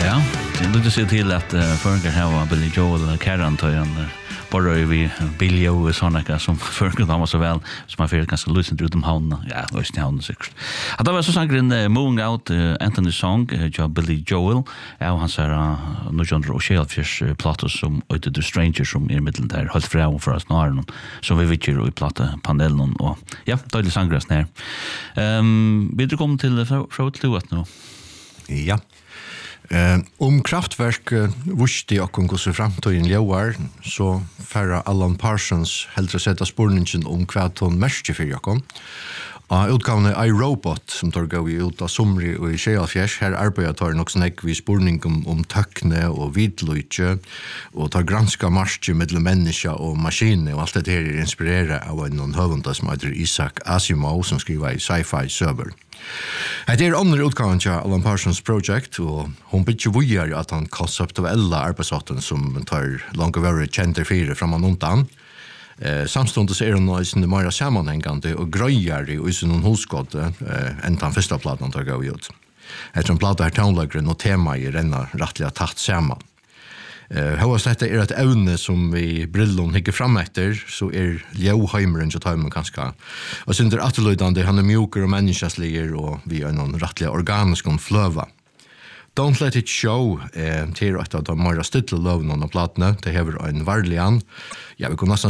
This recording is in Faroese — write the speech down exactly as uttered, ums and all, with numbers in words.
Ja, det är lite så till att uh, förr har Billy Joel Karen tar en bara vi Billy och såna som förr de var så väl som man fick ganska lyssna ut om han ja, just han säkert. Att det var så sångren uh, Moving Out uh, Anthony Song uh, ja Billy Joel ja han sa uh, no John Rochelle fish uh, platos som ute the stranger som i mitten där hållt fram för oss när så vi vet ju i platta panelen och ja, då sångras ner. Ehm vi kommer kom till från till att nu. Ja. Eh om kraftverk uh, visste jag kom så fram till en låar så förra Alan Parsons helt sätta spårningen om kvart hon mest för jag kom. Ja, utgåvne iRobot som tar gå ut av somri och i Sjealfjärs här arbetar tar också näck vid spårning om, om töckne och vidlöjtje och tar granska marsche med människa och maskiner och allt det här är inspirerat av en hövunda som heter Isaac Asimov som skriver i sci-fi server. Det är andra utgåvan till Alan Parsons project och hon bygger vidare att han konceptuella arbetssätten som tar långt över kända fyra framan undan. Eh, samstundes är hon i sin mer sammanhängande och gröjar i sin hosgård eh, än den första plattan tar gå ut. Eftersom plattan är tonläggren och tema i renna rättliga tatt samman. Eh, Hos detta är ett ämne som vi brillon hickar fram efter så är Ljoheimeren så tar man ganska och synder attelöjdande han är mjukare och människasliger och vi är någon rättliga organisk och flöva. Don't Let It Show eh, till att de mer stilla lovna av plattorna. Det har en varligan. Ja, vi kan nästan